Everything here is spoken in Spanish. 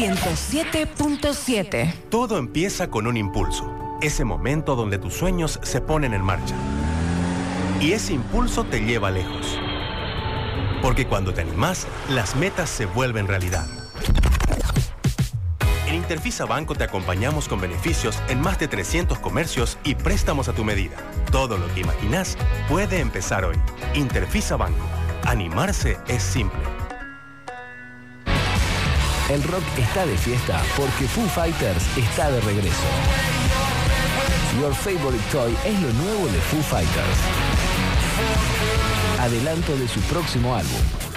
107.7. Todo empieza con un impulso. Ese momento donde tus sueños se ponen en marcha. Y ese impulso te lleva lejos. Porque cuando te animás, las metas se vuelven realidad. En Interfisa Banco te acompañamos con beneficios en más de 300 comercios y préstamos a tu medida. Todo lo que imaginás puede empezar hoy. Interfisa Banco. Animarse es simple. El rock está de fiesta porque Foo Fighters está de regreso. Your Favorite Toy es lo nuevo de Foo Fighters. Adelanto de su próximo álbum.